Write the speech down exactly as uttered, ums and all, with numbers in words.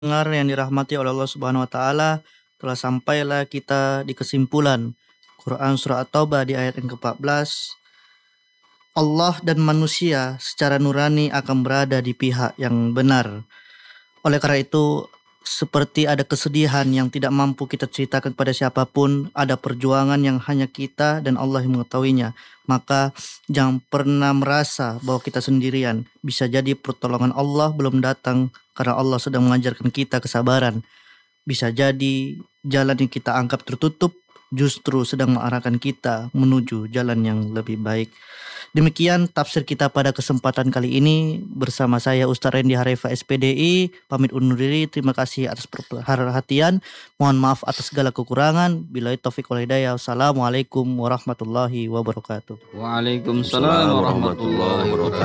Pendengar yang dirahmati oleh Allah Subhanahu wa taala, telah sampailah kita di kesimpulan Quran surah At-Taubah di ayat yang keempat belas. Allah dan manusia secara nurani akan berada di pihak yang benar. Oleh karena itu, seperti ada kesedihan yang tidak mampu kita ceritakan kepada siapapun, ada perjuangan yang hanya kita dan Allah yang mengetahuinya. Maka jangan pernah merasa bahwa kita sendirian. Bisa jadi pertolongan Allah belum datang karena Allah sedang mengajarkan kita kesabaran. Bisa jadi jalan yang kita anggap tertutup justru sedang mengarahkan kita menuju jalan yang lebih baik. Demikian tafsir kita pada kesempatan kali ini bersama saya Ustaz Rendi Harefa S P D I, pamit undur diri. Terima kasih atas perhatian. Mohon maaf atas segala kekurangan. Billahi taufiq wal hidayah. Wassalamualaikum warahmatullahi wabarakatuh. Waalaikumsalam warahmatullahi wabarakatuh.